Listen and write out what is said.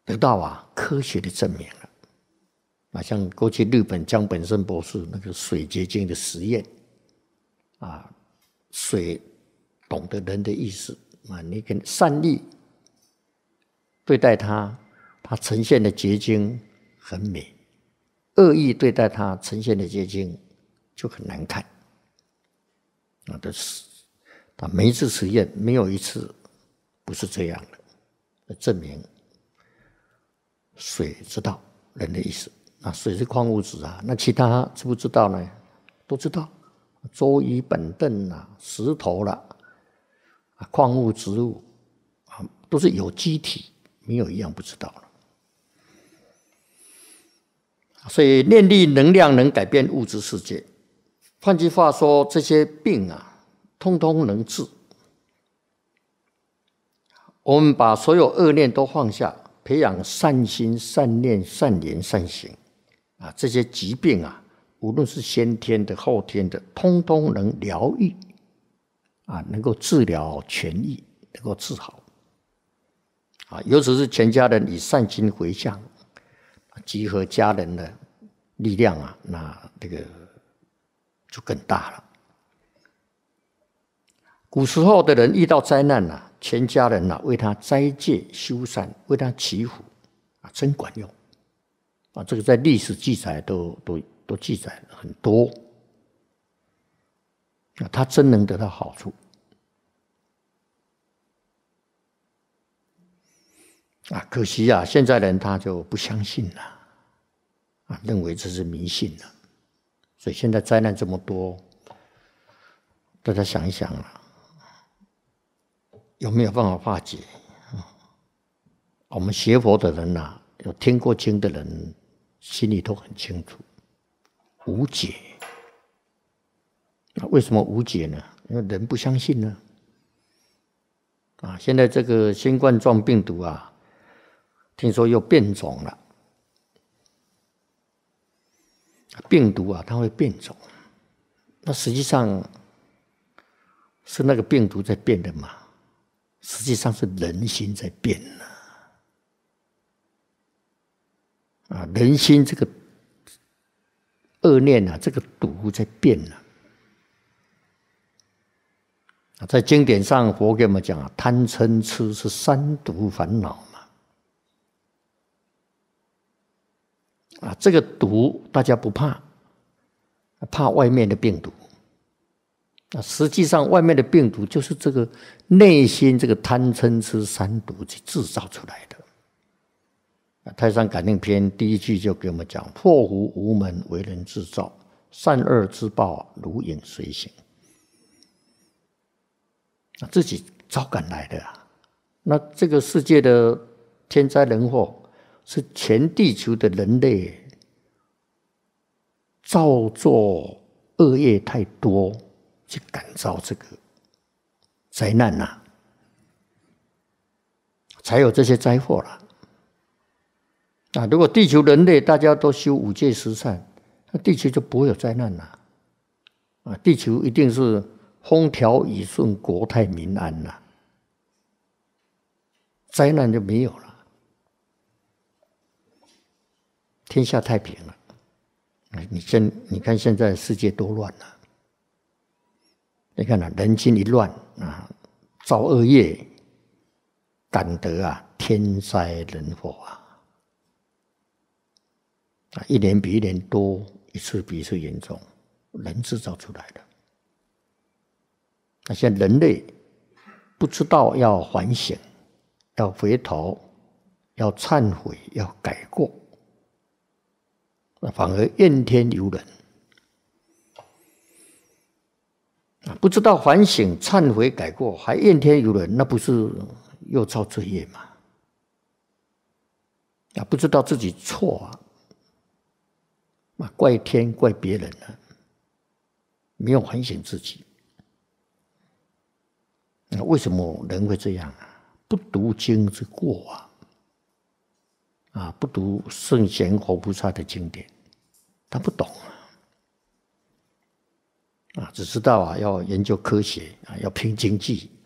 得到科学的证明了。像过去日本江本胜博士那个水结晶的实验水懂得人的意思你跟善意对待它，它呈现的结晶很美；恶意对待它，呈现的结晶就很难看。每一次实验没有一次不是这样的，证明水知道人的意思。水是矿物质那其他知不知道呢？都知道，周瑜本凳石头矿物植物都是有机体，没有一样不知道了。所以念力能量能改变物质世界。换句话说，这些病通通能治。我们把所有恶念都放下，培养善心、善念、善言、善行这些疾病无论是先天的、后天的，通通能疗愈能够治疗痊愈，能够治好尤其是全家人以善心回向，集合家人的力量那这个就更大了。古时候的人遇到灾难全家人为他斋戒修善，为他祈福真管用这个在历史记载都记载了很多他真能得到好处可惜现在人他就不相信了认为这是迷信了。所以现在灾难这么多，大家想一想有没有办法化解？我们学佛的人有听过经的人心里都很清楚，无解。为什么无解呢？因为人不相信呢。现在这个新冠状病毒听说又变种了。病毒它会变种，那实际上是那个病毒在变的嘛？实际上是人心在变人心这个恶念这个毒在变在经典上，佛给我们讲贪嗔痴是三毒烦恼嘛。这个毒大家不怕，怕外面的病毒。实际上外面的病毒就是这个内心这个贪嗔痴三毒去制造出来的。太上感应篇第一句就给我们讲：祸福无门，为人制造；善恶之报，如影随形。自己招赶来的那这个世界的天灾人祸，是全地球的人类造作恶业太多，去感召这个灾难才有这些灾祸如果地球人类大家都修五戒十善，那地球就不会有灾难地球一定是风调雨顺，国泰民安灾难就没有了，天下太平了。你看现在世界多乱你看人心一乱造恶业，感得天灾人祸一年比一年多，一次比一次严重，人制造出来的。那现在人类不知道要反省，要回头，要忏悔，要改过，反而怨天尤人。不知道反省、忏悔、改过，还怨天尤人，那不是又造罪业吗？不知道自己错怪天怪别人没有反省自己。为什么人会这样不读经之过不读圣贤活菩萨的经典，他不懂只知道要研究科学要拼经济